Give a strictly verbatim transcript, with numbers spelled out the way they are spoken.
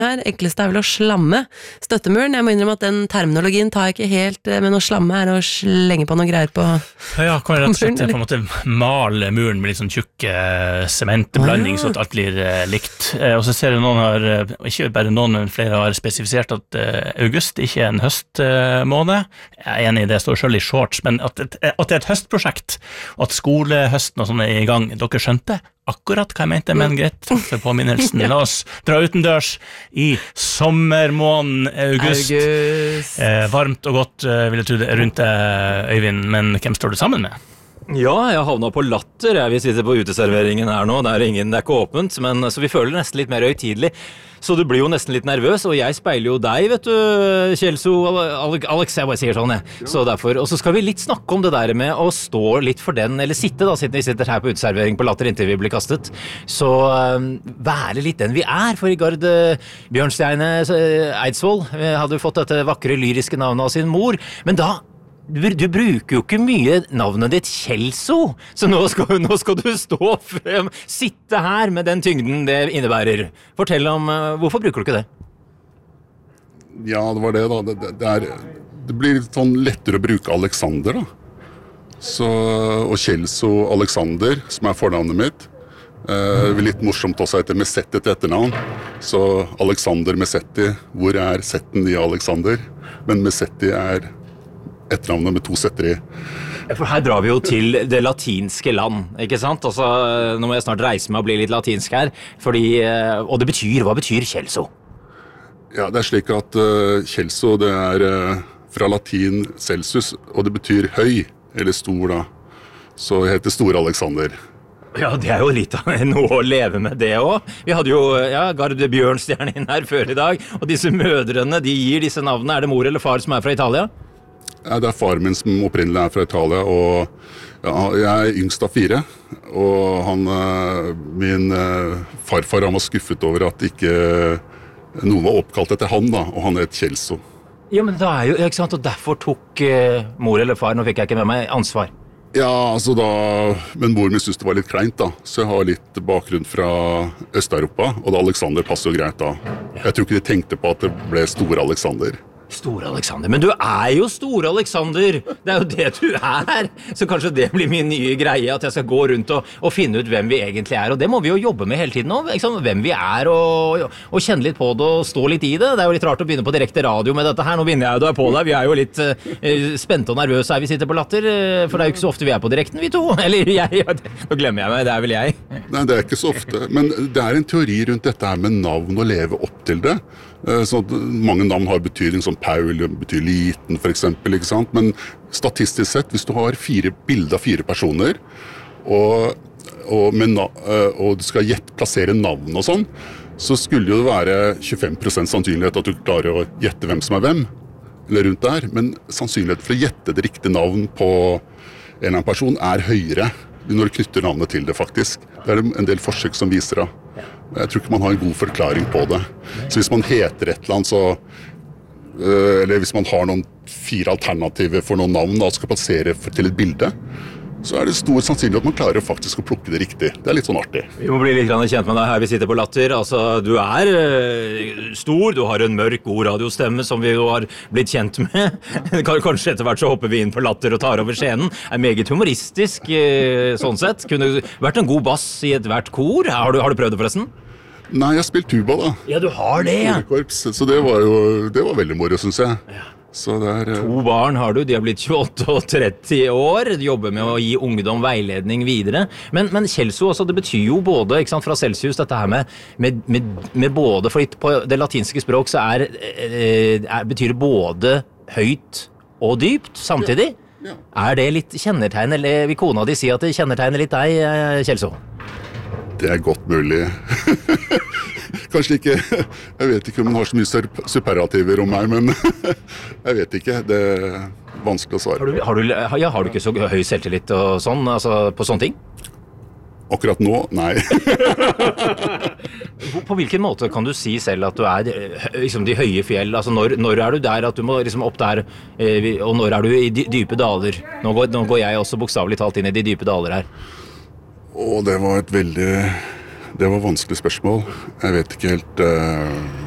her, enkleste er vel å slamme støttemuren. Jeg må innrømme at den terminologien tar jeg ikke helt, men å slamme er å slenge på noe greier på Ja, kan jeg rett og slett på en måte male muren med litt sånn tjukk eh, sementblanding, så at alt blir eh, likt. Eh, og så ser jeg noen har, ikke bare noen, men flere har spesifisert at eh, august ikke er en høstmåned. Jeg er enig i det, jeg står selv i shorts, men at, at det er et høstprosjekt, og at skolehøsten og sånn er i gang. Dere skjønte akkurat hva jeg mente, men greit, takk for påminnelsen. La oss dra utendørs i sommermånen august. August. Eh, varmt og godt, eh, vil jeg tro det er rundt deg, Øyvind, men hvem står du sammen med? Ja, jeg havna på latter. Jeg vil sitte på uteserveringen her nå. Det er ingen, det er ikke åpent, men så vi føler nesten litt mer høytidelig. Så du blir jo nesten litt nervøs, og jeg speiler jo deg, vet du, Kjelso, Alex, jeg bare sier sånn, jeg. Så derfor, og så skal vi litt snakke om det der med å stå litt for den, eller sitte da, siden vi sitter her på uteservering på latter inntil vi blir kastet. Så um, være litt den vi er, for i Gard uh, Bjørnstjerne uh, Eidsvoll hadde jo fått dette vakre lyriske navnet av sin mor, men da Du, du bruker jo ikke mye navnet ditt Kjelso, så nå skal, nå skal du stå frem, sitte her med den tyngden det innebærer. Fortell om, uh, hvorfor bruker du ikke det? Ja, det var det da. Det, det, det, er, det blir litt sånn lettere å bruke Alexander da. Så, og Kjelso Alexander, som er fornavnet mitt. Uh, det blir litt morsomt også etter Mesetti til etternavn. Så Alexander Mesetti, hvor er setten i Alexander? Men Mesetti er etternavnet med to setter i. For her drar vi jo til det latinske land, ikke sant? Altså, nå må jeg snart reise meg og bli litt latinsk her, fordi, og det betyr, hva betyr Kjelso? Ja, det er slik at uh, Kjelso, det er uh, fra latin Celsius, og det betyr høy, eller stor da. Så jeg heter Store Alexander. Ja, det er jo litt av noe å leve med det også. Vi hadde jo, ja, Gard Bjørnstjerne inn her før i dag, og disse mødrene, de gir disse navnene. Er det mor eller far som er fra Italia? Ja, det er far min som opprinnelig er fra Italia, og ja, jeg er yngst av fire. Og han, min farfar, han var skuffet over at ikke noen var oppkalt etter han da, og han het Kjelso. Ja, men da er jo, ikke sant, og derfor tok uh, mor eller far, nå fikk jeg ikke med meg, ansvar. Ja, altså da, men mor min synes det var litt kleint da, så jeg har litt bakgrunn fra Øst-Europa, og da Alexander passer jo greit da. Jeg tror ikke de tenkte på at det ble Store Alexander. Store Alexander, men du er jo Store Alexander, det er jo det du er, så kanskje det blir min nye greie, at jeg skal gå rundt og, og finne ut hvem vi egentlig er, og det må vi jo jobbe med hele tiden nå, ikke sant? Hvem vi er, og, og kjenne litt på det, og stå litt i det. Det er jo litt rart å begynne på direkte radio med dette her, nå begynner jeg jo da på deg, vi er jo litt uh, spente og nervøse her vi sitter på latter, for det er jo ikke så ofte vi er på direkten, vi to, eller jeg, nå glemmer jeg meg, det er vel jeg. Nei, det er ikke så ofte, men det er en teori rundt dette her med navn og leve opp til det. Sånn at mange navn har betydning, som Paul betyr liten for eksempel, ikke sant? Men statistisk sett, hvis du har fire bilder av fire personer, og, og, med, og du skal gjette, plassere navn og sånn, så skulle det jo være tjuefem prosent sannsynlighet at du klarer å gjette hvem som er hvem, eller rundt der, men sannsynlighet for å gjette det riktige navn på en eller annen person er høyere når du knytter navnet til det faktisk. Det er en del forsøk som viser det. Jeg tror ikke man har en god forklaring på det. Så hvis man heter et eller annet, så, eller hvis man har noen fire alternativer for noen navn da, skal plassere til et bilde, så er det stor sannsynlighet at man klarer faktisk å plukke det riktig. Det er litt sånn artig. Vi må bli litt kjent med deg her vi sitter på latter. Altså, du er øh, stor, du har en mørk, god radiostemme som vi jo har blitt kjent med. Kanskje etter hvert så hopper vi inn på latter og tar over scenen. Er meget humoristisk, øh, sånn sett. Kunne vært en god bass i et hvert kor. Har du, har du prøvd det forresten? Nei, jeg har spilt tuba da. Ja, du har det, ja. Korps, så det var jo det var veldig moro, synes jeg. Ja. Så det er, to barn har du, de har blitt tjueåtte og tretti år, de jobber med å gi ungdom veiledning videre. Men, men Kjelso, altså, det betyr jo både, ikke sant, fra Celsius, dette her med, med, med, med både, for på det latinske språk så er, er, betyr det både høyt og dypt samtidig. Ja. Ja. Er det litt kjennetegn, eller vil kona di si at det kjennetegner litt deg, Kjelso? Det er godt mulig. Kanskje ikke, jeg vet ikke om hun har så mye superlativer om meg, men jeg vet ikke, det er vanskelig å svare. Har du, har du, ja, har du ikke så høy selvtillit og sånn, altså på sånne ting? Akkurat nå, nei. På hvilken måte kan du si selv at du er liksom, de høye fjell? Altså når, når er du der at du må liksom opp der, og når er du i dype daler? Nå går, nå går jeg også bokstavelig talt inn i de dype daler her. Å, det var et veldig... Det var et vanskelig spørsmål. Jeg vet ikke helt... Uh...